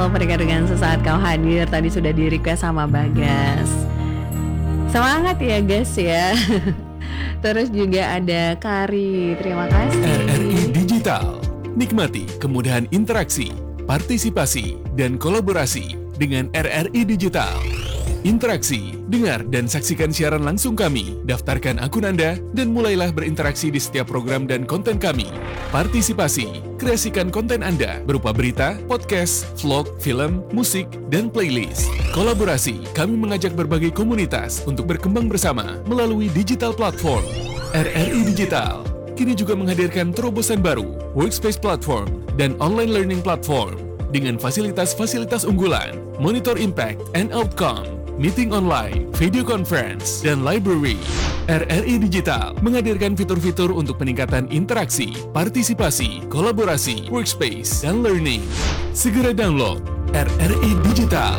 Mereka dengan sesaat kau hadir tadi sudah di request sama Bagas. Semangat ya guys ya. Terus juga ada Kari, terima kasih. RRI Digital, nikmati kemudahan interaksi, partisipasi, dan kolaborasi dengan RRI Digital. Interaksi, dengar dan saksikan siaran langsung kami, daftarkan akun Anda, dan mulailah berinteraksi di setiap program dan konten kami. Partisipasi, kreasikan konten Anda berupa berita, podcast, vlog, film, musik, dan playlist. Kolaborasi, kami mengajak berbagai komunitas untuk berkembang bersama melalui digital platform. RRI Digital kini juga menghadirkan terobosan baru, workspace platform, dan online learning platform dengan fasilitas-fasilitas unggulan, monitor impact and outcome, meeting online, video conference, dan library. RRI Digital menghadirkan fitur-fitur untuk peningkatan interaksi, partisipasi, kolaborasi, workspace, dan learning. Segera download RRI Digital.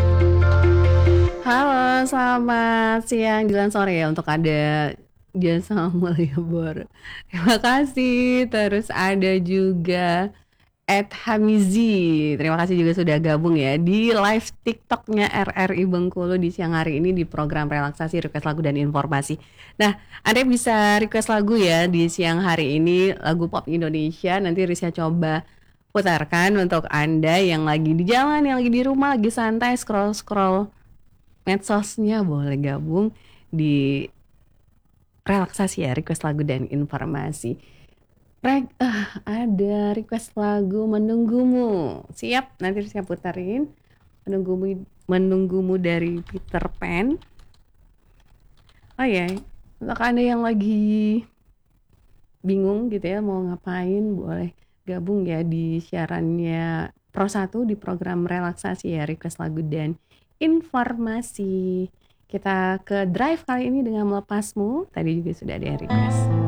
Halo, selamat siang, jelang sore ya untuk ada Jasa Mulia Bor. Terima kasih. Terus ada juga Ed Hamizi. Terima kasih juga sudah gabung ya di live TikToknya RRI Bengkulu di siang hari ini di program relaksasi, request lagu dan informasi. Nah, Anda bisa request lagu ya di siang hari ini, lagu pop Indonesia. Nanti Rizya coba putarkan untuk Anda yang lagi di jalan, yang lagi di rumah, lagi santai scroll-scroll medsosnya, boleh gabung di relaksasi ya, request lagu dan informasi. Ada request lagu Menunggumu. Siap, nanti saya putarin. Menunggumu dari Peter Pan. Oh ya, untuk Anda yang lagi bingung gitu ya mau ngapain, boleh gabung ya di siarannya Pro 1 di program relaksasi ya, request lagu dan informasi. Kita ke drive kali ini dengan Melepasmu. Tadi juga sudah ada yang request.